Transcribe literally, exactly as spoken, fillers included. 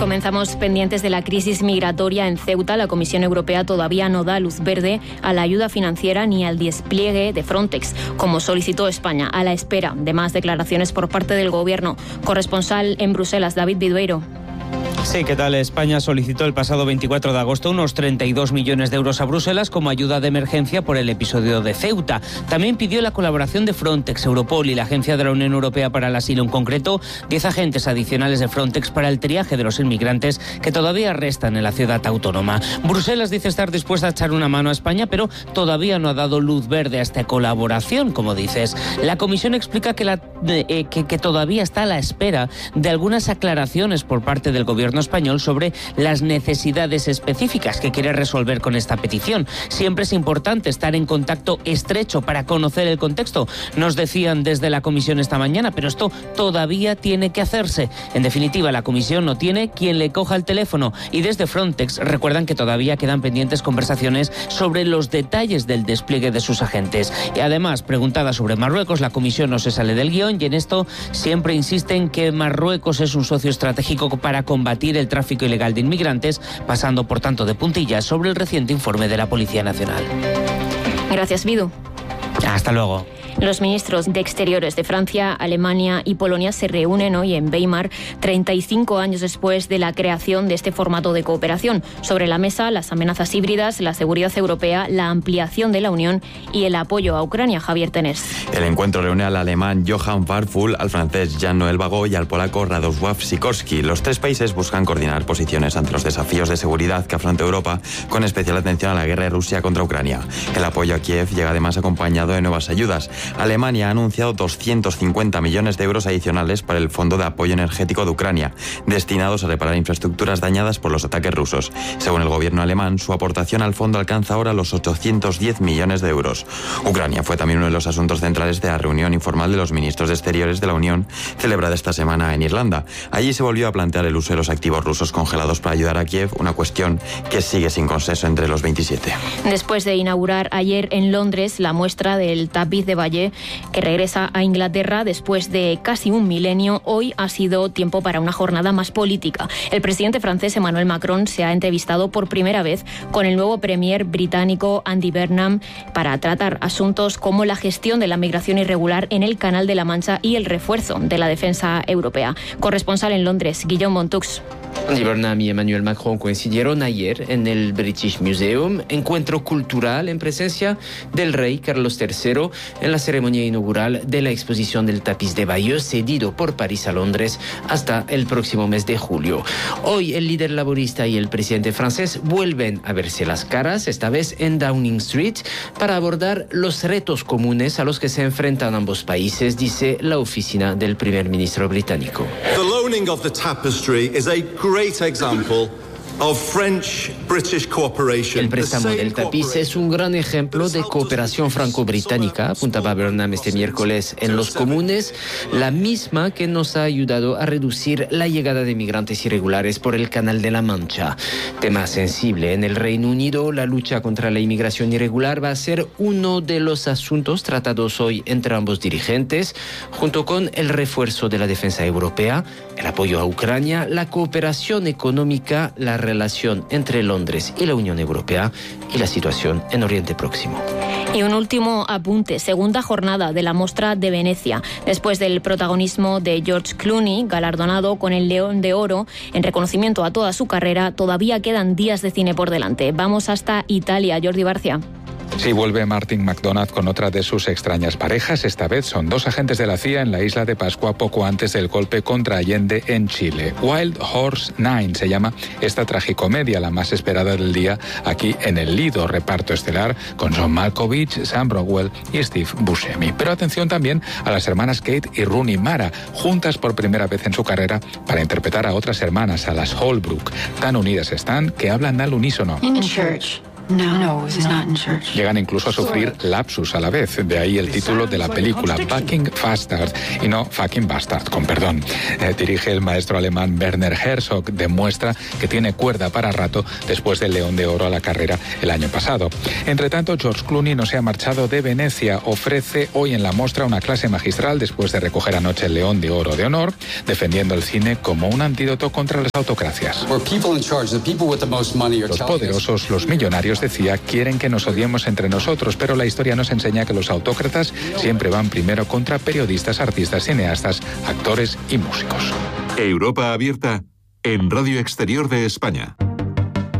Comenzamos pendientes de la crisis migratoria en Ceuta. La Comisión Europea todavía no da luz verde a la ayuda financiera ni al despliegue de Frontex, como solicitó España, a la espera de más declaraciones por parte del Gobierno. Corresponsal en Bruselas, David Vidueiro. Sí, ¿qué tal? España solicitó el pasado veinticuatro de agosto unos treinta y dos millones de euros a Bruselas como ayuda de emergencia por el episodio de Ceuta. También pidió la colaboración de Frontex, Europol y la Agencia de la Unión Europea para el Asilo, en concreto diez agentes adicionales de Frontex para el triaje de los inmigrantes que todavía restan en la ciudad autónoma. Bruselas dice estar dispuesta a echar una mano a España, pero todavía no ha dado luz verde a esta colaboración, como dices. La Comisión explica que, la, eh, que, que todavía está a la espera de algunas aclaraciones por parte del Gobierno español sobre las necesidades específicas que quiere resolver con esta petición. Siempre es importante estar en contacto estrecho para conocer el contexto, nos decían desde la Comisión esta mañana, pero esto todavía tiene que hacerse. En definitiva, la Comisión no tiene quien le coja el teléfono y desde Frontex recuerdan que todavía quedan pendientes conversaciones sobre los detalles del despliegue de sus agentes. Y además, preguntada sobre Marruecos, la Comisión no se sale del guión y en esto siempre insisten que Marruecos es un socio estratégico para combatir el tráfico ilegal de inmigrantes, pasando por tanto de puntillas sobre el reciente informe de la Policía Nacional. Gracias, Vidu. Hasta luego. Los ministros de Exteriores de Francia, Alemania y Polonia se reúnen hoy en Weimar, treinta y cinco años después de la creación de este formato de cooperación. Sobre la mesa, las amenazas híbridas, la seguridad europea, la ampliación de la Unión y el apoyo a Ucrania. Javier Tenés. El encuentro reúne al alemán Johann Warfel, al francés Jean-Noël Barrot y al polaco Radosław Sikorski. Los tres países buscan coordinar posiciones ante los desafíos de seguridad que afronta Europa, con especial atención a la guerra de Rusia contra Ucrania. El apoyo a Kiev llega además acompañado de nuevas ayudas. Alemania ha anunciado doscientos cincuenta millones de euros adicionales para el Fondo de Apoyo Energético de Ucrania, destinados a reparar infraestructuras dañadas por los ataques rusos. Según el gobierno alemán, su aportación al fondo alcanza ahora los ochocientos diez millones de euros. Ucrania fue también uno de los asuntos centrales de la reunión informal de los ministros de Exteriores de la Unión, celebrada esta semana en Irlanda. Allí se volvió a plantear el uso de los activos rusos congelados para ayudar a Kiev, una cuestión que sigue sin consenso entre los veintisiete. Después de inaugurar ayer en Londres la muestra del tapiz de Bayeux, que regresa a Inglaterra después de casi un milenio, hoy ha sido tiempo para una jornada más política. El presidente francés Emmanuel Macron se ha entrevistado por primera vez con el nuevo premier británico Andy Burnham para tratar asuntos como la gestión de la migración irregular en el Canal de la Mancha y el refuerzo de la defensa europea. Corresponsal en Londres, Guillaume Montux. Andy Burnham y Emmanuel Macron coincidieron ayer en el British Museum, encuentro cultural en presencia del rey Carlos tercero en la ceremonia inaugural de la exposición del tapiz de Bayeux, cedido por París a Londres hasta el próximo mes de julio. Hoy el líder laborista y el presidente francés vuelven a verse las caras, esta vez en Downing Street, para abordar los retos comunes a los que se enfrentan ambos países, dice la oficina del primer ministro británico. The loaning of the tapestry is a great example of French-British cooperation. El préstamo del tapiz es un gran ejemplo de cooperación franco-británica, apuntaba Burnham este miércoles en Los Comunes, la misma que nos ha ayudado a reducir la llegada de migrantes irregulares por el Canal de la Mancha. Tema sensible en el Reino Unido, la lucha contra la inmigración irregular va a ser uno de los asuntos tratados hoy entre ambos dirigentes, junto con el refuerzo de la defensa europea, el apoyo a Ucrania, la cooperación económica, la relación entre Londres y la Unión Europea y la situación en Oriente Próximo. Y un último apunte, segunda jornada de la Mostra de Venecia. Después del protagonismo de George Clooney, galardonado con el León de Oro en reconocimiento a toda su carrera, todavía quedan días de cine por delante. Vamos hasta Italia, Jordi Barcia. Sí, vuelve Martin McDonagh con otra de sus extrañas parejas. Esta vez son dos agentes de la C I A en la isla de Pascua poco antes del golpe contra Allende en Chile. Wild Horse Nine se llama esta tragicomedia, la más esperada del día aquí en el Lido. Reparto estelar con John Malkovich, Sam Rockwell y Steve Buscemi. Pero atención también a las hermanas Kate y Rooney Mara, juntas por primera vez en su carrera para interpretar a otras hermanas, a las Holbrook. Tan unidas están que hablan al unísono. In church. Llegan incluso a sufrir lapsus a la vez, de ahí el título de la película, Fucking Bastard, y no Fucking Bastard, con perdón. Eh, dirige el maestro alemán Werner Herzog, demuestra que tiene cuerda para rato después del León de Oro a la carrera el año pasado. Entre tanto, George Clooney no se ha marchado de Venecia, ofrece hoy en la Mostra una clase magistral después de recoger anoche el León de Oro de honor, defendiendo el cine como un antídoto contra las autocracias. Los poderosos, los millonarios, decía, quieren que nos odiemos entre nosotros, pero la historia nos enseña que los autócratas siempre van primero contra periodistas, artistas, cineastas, actores y músicos. Europa Abierta en Radio Exterior de España.